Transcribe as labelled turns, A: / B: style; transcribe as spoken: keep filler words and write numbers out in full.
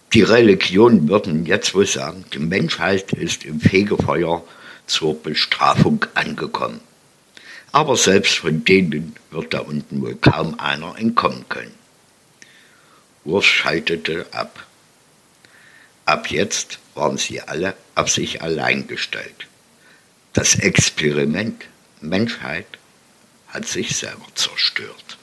A: Die Religionen würden jetzt wohl sagen, die Menschheit ist im Fegefeuer zur Bestrafung angekommen. Aber selbst von denen wird da unten wohl kaum einer entkommen können. Urs schaltete ab. Ab jetzt waren sie alle auf sich allein gestellt. Das Experiment Menschheit hat sich selber zerstört.